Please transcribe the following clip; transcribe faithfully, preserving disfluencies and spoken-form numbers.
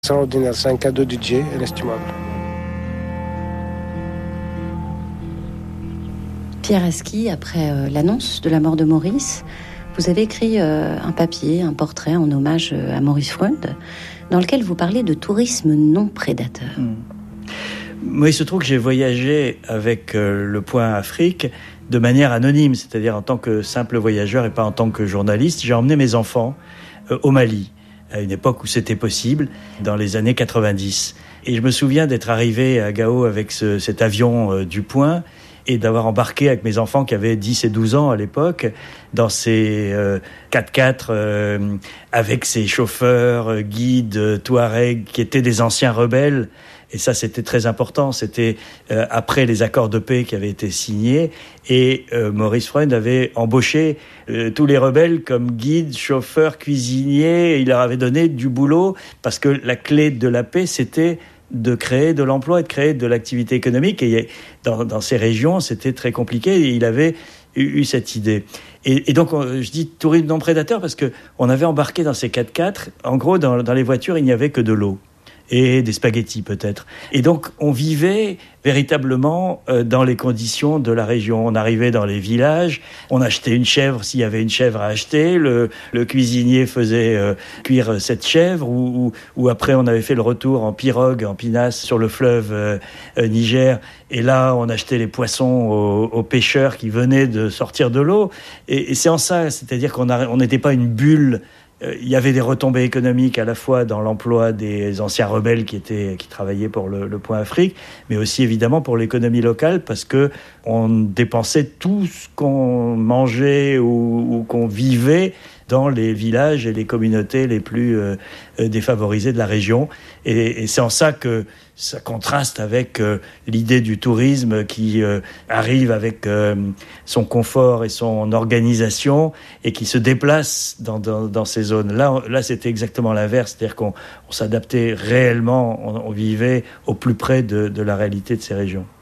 Extraordinaire, c'est un cadeau de Dieu inestimable. Pierre Aski, après euh, l'annonce de la mort de Maurice, vous avez écrit euh, un papier, un portrait en hommage à Maurice Freund, dans lequel vous parlez de tourisme non prédateur. Mmh. Moi, il se trouve que j'ai voyagé avec euh, Le Point Afrique de manière anonyme, c'est-à-dire en tant que simple voyageur et pas en tant que journaliste. J'ai emmené mes enfants euh, au Mali, à une époque où c'était possible, dans les années quatre-vingt-dix. Et je me souviens d'être arrivé à Gao avec ce, cet avion euh, du Point et d'avoir embarqué avec mes enfants qui avaient dix et douze ans à l'époque dans ces euh, quatre-quatre euh, avec ces chauffeurs, euh, guides, euh, touaregs qui étaient des anciens rebelles. Et ça, c'était très important. C'était euh, après les accords de paix qui avaient été signés. Et euh, Maurice Freund avait embauché euh, tous les rebelles comme guides, chauffeurs, cuisiniers. Il leur avait donné du boulot parce que la clé de la paix, c'était de créer de l'emploi et de créer de l'activité économique. Et dans, dans ces régions, c'était très compliqué. Et il avait eu, eu cette idée. Et, et donc, je dis tourisme non prédateur parce que on avait embarqué dans ces quatre-quatre. En gros, dans, dans les voitures, il n'y avait que de l'eau. Et des spaghettis peut-être. Et donc, on vivait véritablement euh, dans les conditions de la région. On arrivait dans les villages, on achetait une chèvre s'il y avait une chèvre à acheter, le, le cuisinier faisait euh, cuire cette chèvre, ou, ou, ou après on avait fait le retour en pirogue, en pinasse sur le fleuve euh, euh, Niger, et là on achetait les poissons aux, aux pêcheurs qui venaient de sortir de l'eau. Et, et c'est en ça, c'est-à-dire qu'on a, on n'était pas une bulle. Il y avait des retombées économiques à la fois dans l'emploi des anciens rebelles qui étaient qui travaillaient pour le, le Point Afrique, mais aussi évidemment pour l'économie locale parce que on dépensait tout ce qu'on mangeait ou, ou qu'on vivait dans les villages et les communautés les plus euh, défavorisées de la région. Et, et c'est en ça que ça contraste avec euh, l'idée du tourisme qui euh, arrive avec euh, son confort et son organisation et qui se déplace dans, dans, dans ces zones. Là, on, là, c'était exactement l'inverse, c'est-à-dire qu'on on s'adaptait réellement, on, on vivait au plus près de, de la réalité de ces régions.